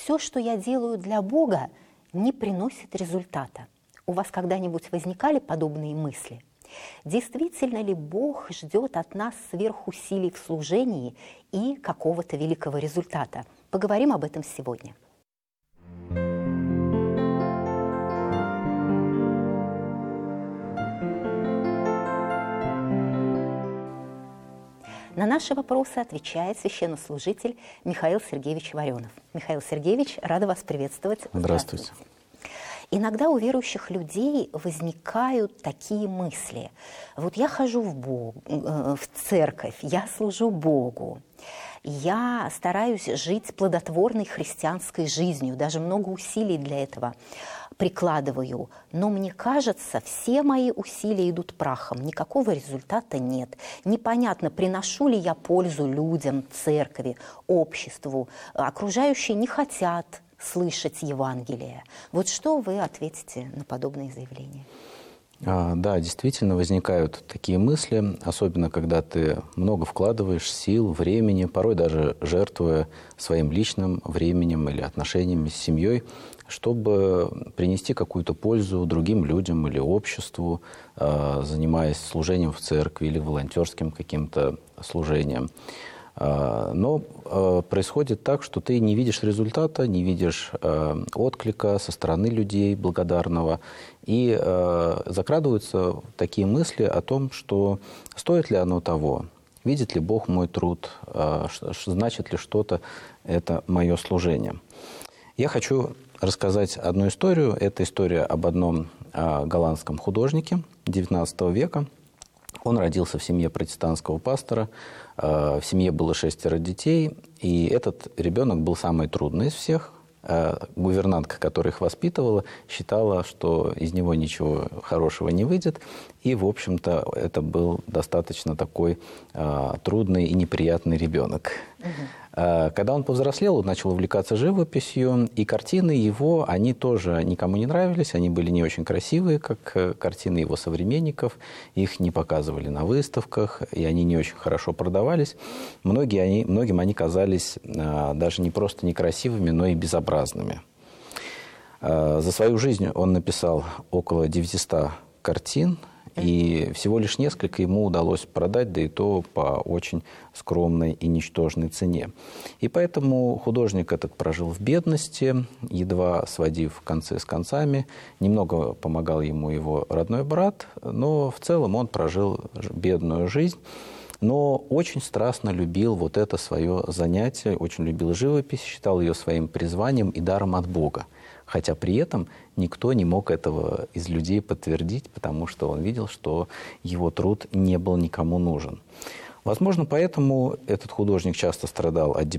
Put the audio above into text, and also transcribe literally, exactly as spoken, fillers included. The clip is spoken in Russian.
все, что я делаю для Бога, не приносит результата. У вас когда-нибудь возникали подобные мысли? Действительно ли Бог ждет от нас сверхусилий в служении и какого-то великого результата? Поговорим об этом сегодня. На наши вопросы отвечает священнослужитель Михаил Сергеевич Варенов. Михаил Сергеевич, рада вас приветствовать. Здравствуйте. Здравствуйте. Иногда у верующих людей возникают такие мысли. Вот я хожу в, Бог, в церковь, я служу Богу, я стараюсь жить плодотворной христианской жизнью, даже много усилий для этого прикладываю, но мне кажется, все мои усилия идут прахом, никакого результата нет. Непонятно, приношу ли я пользу людям, церкви, обществу. Окружающие не хотят слышать Евангелие. Вот что вы ответите на подобные заявления? А, да, действительно возникают такие мысли, особенно когда ты много вкладываешь сил, времени, порой даже жертвуя своим личным временем или отношениями с семьей, чтобы принести какую-то пользу другим людям или обществу, а, занимаясь служением в церкви или волонтерским каким-то служением. Но происходит так, что ты не видишь результата, не видишь отклика со стороны людей благодарного. И закрадываются такие мысли о том, что стоит ли оно того, видит ли Бог мой труд, значит ли что-то это мое служение. Я хочу рассказать одну историю. Это история об одном голландском художнике девятнадцатого века. Он родился в семье протестантского пастора, в семье было шестеро детей, и этот ребенок был самый трудный из всех. Гувернантка, которая их воспитывала, считала, что из него ничего хорошего не выйдет, и, в общем-то, это был достаточно такой трудный и неприятный ребенок. Угу. Когда он повзрослел, он начал увлекаться живописью, и картины его, они тоже никому не нравились, они были не очень красивые, как картины его современников, их не показывали на выставках, и они не очень хорошо продавались. Многие они, многим они казались даже не просто некрасивыми, но и безобразными. За свою жизнь он написал около девятисот картин, и всего лишь несколько ему удалось продать, да и то по очень скромной и ничтожной цене. И поэтому художник этот прожил в бедности, едва сводив концы с концами. Немного помогал ему его родной брат, но в целом он прожил бедную жизнь. Но очень страстно любил вот это свое занятие, очень любил живопись, считал ее своим призванием и даром от Бога. Хотя при этом никто не мог этого из людей подтвердить, потому что он видел, что его труд не был никому нужен. Возможно, поэтому этот художник часто страдал от депрессии.